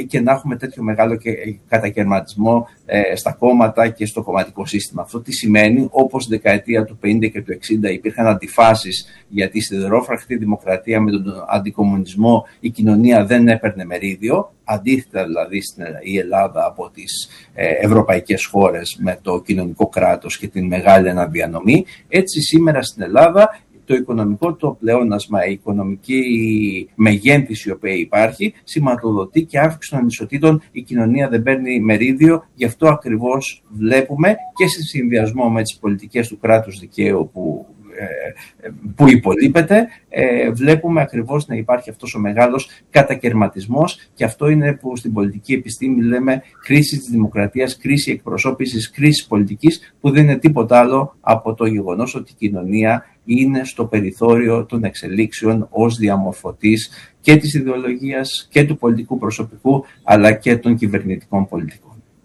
και να έχουμε τέτοιο μεγάλο κατακαιρματισμό στα κόμματα και στο κομματικό σύστημα. Αυτό τι σημαίνει? Όπως στη δεκαετία του 50 και του 60 υπήρχαν αντιφάσεις για τη σιδερόφραχτη δημοκρατία με τον αντικομμουνισμό, η κοινωνία δεν έπαιρνε μερίδιο. Αντίθετα δηλαδή η Ελλάδα από τις ευρωπαϊκές χώρες με το κοινωνικό κράτος και την μεγάλη αναδιανομή. Έτσι σήμερα στην Ελλάδα το οικονομικό το πλεόνασμα, η οικονομική μεγένθηση η οποία υπάρχει σηματοδοτεί και αύξηση των ανισοτήτων. Η κοινωνία δεν παίρνει μερίδιο, γι' αυτό ακριβώς βλέπουμε και σε συνδυασμό με τις πολιτικές του κράτους δικαίου που υπολείπεται, βλέπουμε ακριβώς να υπάρχει αυτός ο μεγάλος κατακαιρματισμός, και αυτό είναι που στην πολιτική επιστήμη λέμε κρίση της δημοκρατίας, κρίση εκπροσώπησης, κρίση πολιτικής, που δεν είναι τίποτα άλλο από το γεγονός ότι η κοινωνία είναι στο περιθώριο των εξελίξεων ως διαμορφωτής και της ιδεολογίας και του πολιτικού προσωπικού, αλλά και των κυβερνητικών πολιτικών.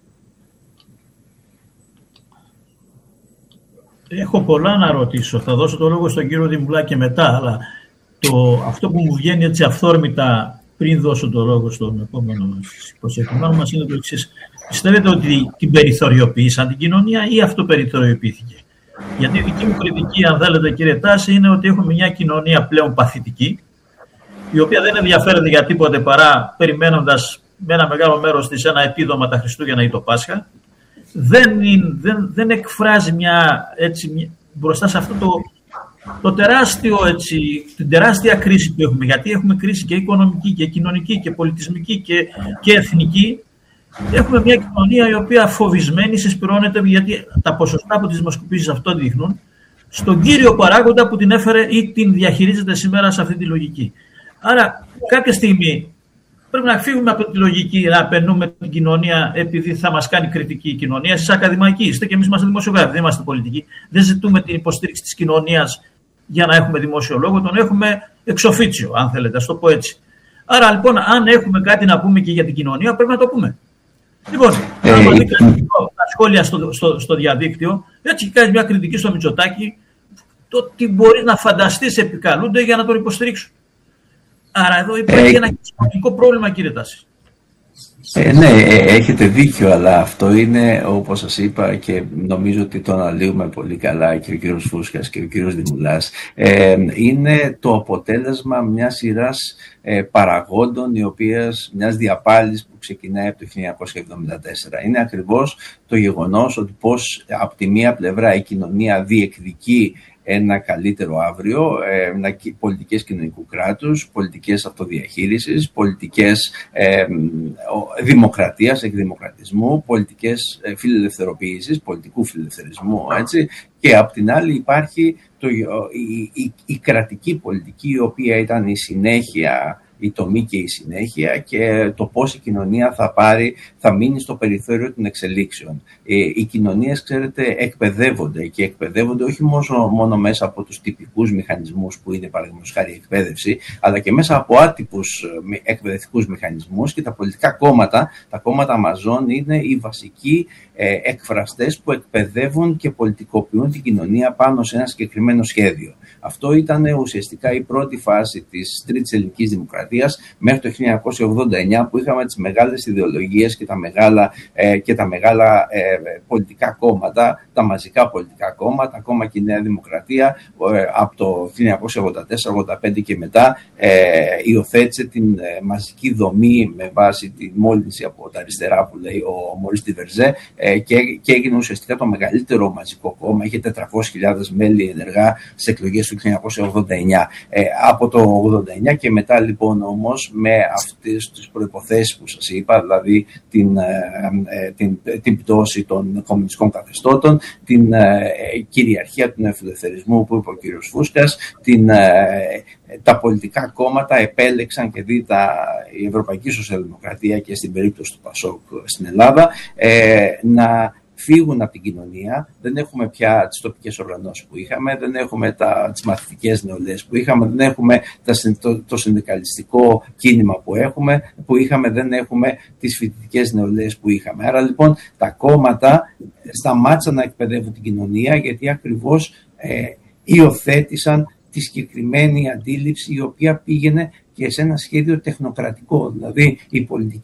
Έχω πολλά να ρωτήσω. Θα δώσω το λόγο στον κύριο Δημουλά και μετά, αλλά αυτό που μου βγαίνει έτσι αυθόρμητα πριν δώσω το λόγο στον επόμενο προσεκτημένο μας είναι το εξής. Πιστεύετε ότι την περιθωριοποίησαν την κοινωνία ή αυτοπεριθωριοποιήθηκε? Γιατί η δική μου κριτική, αν θέλετε κύριε Τάση, είναι ότι έχουμε μια κοινωνία πλέον παθητική, η οποία δεν ενδιαφέρεται για τίποτε παρά περιμένοντας με ένα μεγάλο μέρος της ένα επίδομα τα Χριστούγεννα ή το Πάσχα. Δεν εκφράζει μπροστά σε αυτό το τεράστιο, την τεράστια κρίση που έχουμε, γιατί έχουμε κρίση και οικονομική και κοινωνική και πολιτισμική και εθνική. Έχουμε μια κοινωνία η οποία φοβισμένη συσπυρώνεται, γιατί τα ποσοστά από τις δημοσκοπήσεις αυτό δείχνουν, στον κύριο παράγοντα που την έφερε ή την διαχειρίζεται σήμερα σε αυτή τη λογική. Άρα κάποια στιγμή πρέπει να φύγουμε από τη λογική να απαινούμε την κοινωνία επειδή θα μας κάνει κριτική η κοινωνία. Εσείς ακαδημαϊκοί είστε και εμείς είμαστε δημοσιογράφοι, δεν είμαστε πολιτικοί. Δεν ζητούμε την υποστήριξη της κοινωνίας για να έχουμε δημόσιο λόγο, τον έχουμε εξοφίτσιο, αν θέλετε, ας το πω έτσι. Άρα λοιπόν, αν έχουμε κάτι να πούμε και για την κοινωνία, πρέπει να το πούμε. Λοιπόν, άμα δείτε τα σχόλια στο διαδίκτυο, έτσι κάνει μια κριτική στο Μητσοτάκη, το τι μπορεί να φανταστείς επικαλούνται για να τον υποστηρίξουν. Άρα εδώ υπάρχει ένα κοινωνικό πρόβλημα, κύριε Τάση. Ναι, έχετε δίκιο, αλλά αυτό είναι, όπως σας είπα και νομίζω ότι το αναλύουμε πολύ καλά και ο κύριος Φούσκας και ο κύριος Δημουλάς, είναι το αποτέλεσμα μιας σειράς παραγόντων, μιας διαπάλης που ξεκινάει από το 1974. Είναι ακριβώς το γεγονός ότι πώς από τη μία πλευρά η κοινωνία διεκδικεί ένα καλύτερο αύριο, πολιτικές κοινωνικού κράτους, πολιτικές αυτοδιαχείρισης, πολιτικές δημοκρατίας, εκδημοκρατισμού, πολιτικές φιλελευθεροποίησης, πολιτικού φιλελευθερισμού, έτσι. Και απ' την άλλη υπάρχει η κρατική πολιτική, η οποία ήταν η συνέχεια, η τομή και η συνέχεια, και το πώς η κοινωνία θα μείνει στο περιθώριο των εξελίξεων. Οι κοινωνίες, ξέρετε, εκπαιδεύονται και εκπαιδεύονται όχι μόνο μέσα από τους τυπικούς μηχανισμούς που είναι παραδείγματος χάρη η εκπαίδευση, αλλά και μέσα από άτυπους εκπαιδευτικούς μηχανισμούς, και τα πολιτικά κόμματα, τα κόμματα μαζών είναι οι βασικοί εκφραστές που εκπαιδεύουν και πολιτικοποιούν την κοινωνία πάνω σε ένα συγκεκριμένο σχέδιο. Αυτό ήταν ουσιαστικά η πρώτη φάση της Τρίτης Ελληνικής Δημοκρατίας μέχρι το 1989, που είχαμε τις μεγάλες ιδεολογίες και τα μεγάλα πολιτικά κόμματα, τα μαζικά πολιτικά κόμματα, ακόμα και η Νέα Δημοκρατία από το 1984-85 και μετά υιοθέτησε την μαζική δομή με βάση τη μόλυνση από τα αριστερά που λέει ο Μωρίς Τιβερζέ, και έγινε ουσιαστικά το μεγαλύτερο μαζικό κόμμα. Είχε 400.000 μέλη ενεργά σε εκλογές του 1989. Από το 1989 και μετά λοιπόν όμως, με αυτές τις προϋποθέσεις που σας είπα, δηλαδή την πτώση των κομμουνιστικών καθεστώτων, την κυριαρχία του νεοφιλελευθερισμού που είπε ο κύριος Φούσκας, τα πολιτικά κόμματα επέλεξαν, και δει η Ευρωπαϊκή Σοσιαλδημοκρατία και στην περίπτωση του Πασόκ στην Ελλάδα, να φύγουν από την κοινωνία. Δεν έχουμε πια τις τοπικές οργανώσεις που είχαμε, δεν έχουμε τις μαθητικές νεολαίες που είχαμε, δεν έχουμε το συνδικαλιστικό κίνημα που είχαμε, δεν έχουμε τις φοιτητικές νεολαίες που είχαμε. Άρα λοιπόν τα κόμματα σταμάτησαν να εκπαιδεύουν την κοινωνία, γιατί ακριβώς υιοθέτησαν τη συγκεκριμένη αντίληψη, η οποία πήγαινε και σε ένα σχέδιο τεχνοκρατικό. Δηλαδή η πολιτική